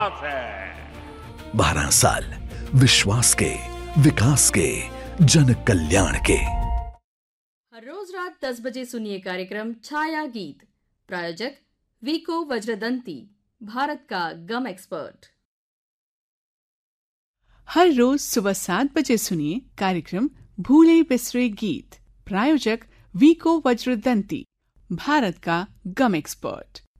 12 साल विश्वास के, विकास के, जन कल्याण के। हर रोज रात 10 बजे सुनिए कार्यक्रम छाया गीत। प्रायोजक वीको वज्रदंती, भारत का गम एक्सपर्ट। हर रोज सुबह 7 बजे सुनिए कार्यक्रम भूले बिसरे गीत। प्रायोजक वीको वज्रदंती, भारत का गम एक्सपर्ट।